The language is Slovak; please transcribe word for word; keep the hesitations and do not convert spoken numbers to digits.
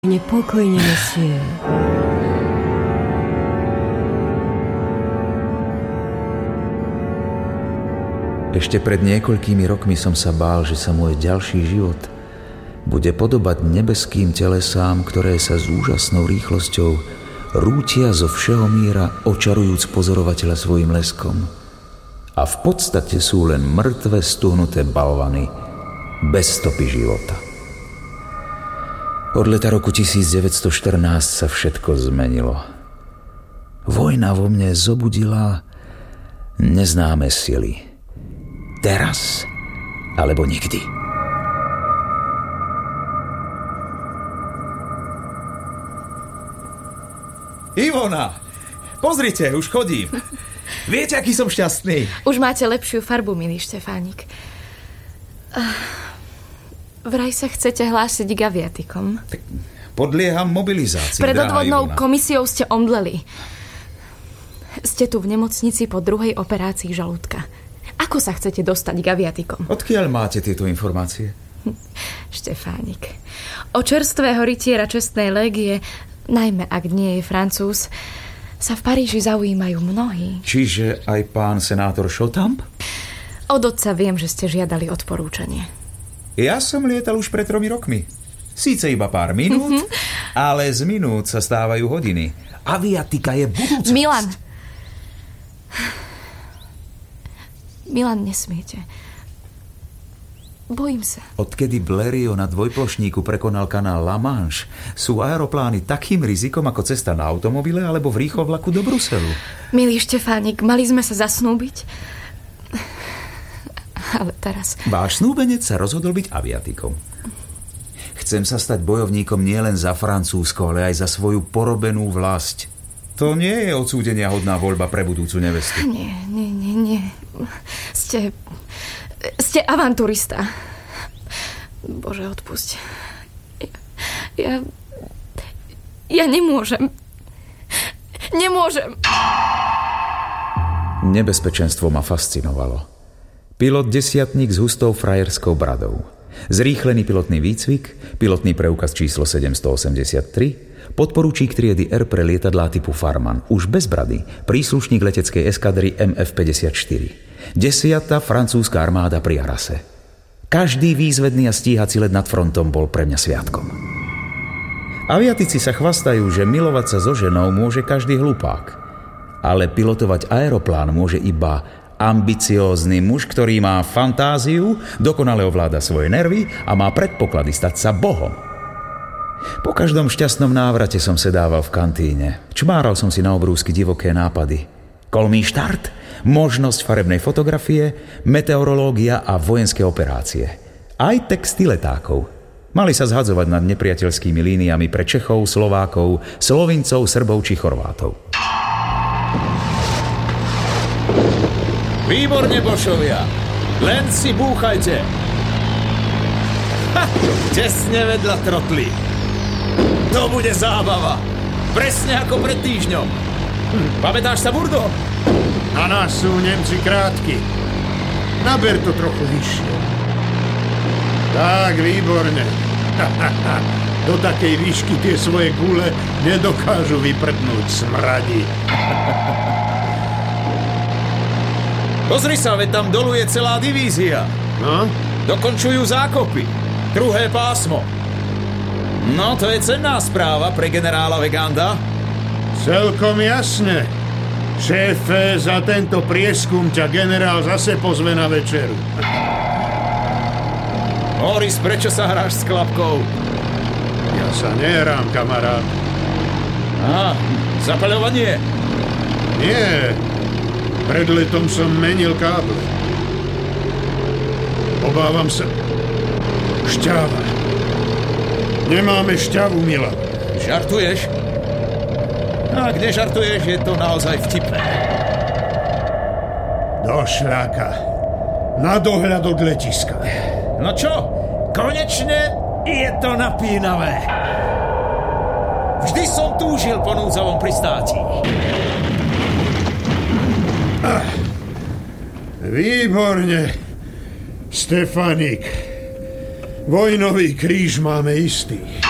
Nepokojne, monsieur. Ešte pred niekoľkými rokmi som sa bál, že sa môj ďalší život bude podobať nebeským telesám, ktoré sa s úžasnou rýchlosťou rútia zo všeho míra, očarujúc pozorovateľa svojim leskom. A v podstate sú len mŕtve stuhnuté balvany bez stopy života. Od leta roku devätnásťstoštrnásť sa všetko zmenilo. Vojna vo mne zobudila neznáme sily. Teraz alebo nikdy. Ivona, pozrite, už chodím. Viete, aký som šťastný? Už máte lepšiu farbu, milý Štefánik. Vraj sa chcete hlásiť k aviatikom. Tak podlieham mobilizácii. Pred odvodnou komisiou ste omdleli. Ste tu v nemocnici po druhej operácii žalúdka. Ako sa chcete dostať k aviatikom? Odkiaľ máte tieto informácie? Štefánik, o čerstvého rytiera čestnej légie, najmä ak nie je Francúz, sa v Paríži zaujímajú mnohí. Čiže aj pán senátor Šotamp? Od otca viem, že ste žiadali odporúčanie. Ja som lietal už pred tromi rokmi. Síce iba pár minút, mm-hmm. ale z minút sa stávajú hodiny. Aviatika je budúcnosť. Milan! Milan, nesmiete. Bojím sa. Odkedy Blériot na dvojplošníku prekonal kanál La Manche, sú aeroplány takým rizikom ako cesta na automobile alebo v rýchlovlaku do Bruselu. Milý Štefánik, mali sme sa zasnúbiť. Ale teraz... Váš snúbenec sa rozhodol byť aviatikom. Chcem sa stať bojovníkom nielen za Francúzsko, ale aj za svoju porobenú vlast. To nie je odsúdenia hodná voľba pre budúcu nevestu. Nie, nie, nie, nie. Ste... Ste avanturista. Bože, odpusť. Ja... Ja, ja nemôžem. Nemôžem. Nebezpečenstvo ma fascinovalo. Pilot desiatnik s hustou frajerskou bradou. Zrýchlený pilotný výcvik, pilotný preukaz číslo sedemstoosemdesiattri, podporučík triedy R pre lietadlá typu Farman, už bez brady, príslušník leteckej eskadry em ef päťdesiatštyri. Desiata francúzska armáda pri Arase. Každý výzvedný a stíhací let nad frontom bol pre mňa sviatkom. Aviatici sa chvastajú, že milovať sa so ženou môže každý hlupák. Ale pilotovať aeroplán môže iba ambiciózny muž, ktorý má fantáziu, dokonale ovláda svoje nervy a má predpoklady stať sa bohom. Po každom šťastnom návrate som sedával v kantíne. Čmáral som si na obrúsky divoké nápady. Kolmý štart, možnosť farebnej fotografie, meteorológia a vojenské operácie. Aj texty letákov. Mali sa zhadzovať nad nepriateľskými líniami pre Čechov, Slovákov, Slovincov, Srbov či Chorvátov. Výborne, bošovia. Len si búchajte. Ha, tesne vedľa trotli. To bude zábava. Presne ako pred týždňom. Hm, pamätáš sa, Burdo? Na nás sú Nemci krátky. Naber to trochu vyššie. Tak, výborne. Do takej výšky tie svoje gule nedokážu vyprdnúť smradi. Pozri sa, veď tam dolu je celá divízia. No? Dokončujú zákopy. Druhé pásmo. No, to je cenná správa pre generála Veganda. Celkom jasne. Šéfe, za tento prieskum ťa generál zase pozve na večeru. Moris, prečo sa hráš s klapkou? Ja sa nehrám, kamarát. Á, zapaľovanie? Nie. Pred letom som menil káble. Obávam sa. Šťava. Nemáme šťavu, Milan. Žartuješ? A kde žartuješ, je to naozaj vtipné. Do šľaka. Na dohľad od letiska. No čo? Konečne je to napínavé. Vždy som túžil po núdzovom pristáti. Ah, výborne, Stefánik. Vojnový kríž máme istý.